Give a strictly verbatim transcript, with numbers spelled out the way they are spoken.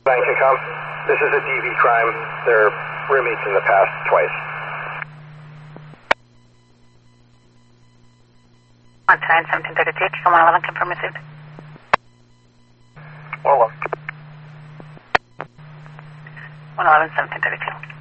nine can come. This is a D V crime. There are roommates in the past twice. one nine seventeen thirty-two, one eleven, confirm received. one eleven. one eleven, seventeen thirty-two.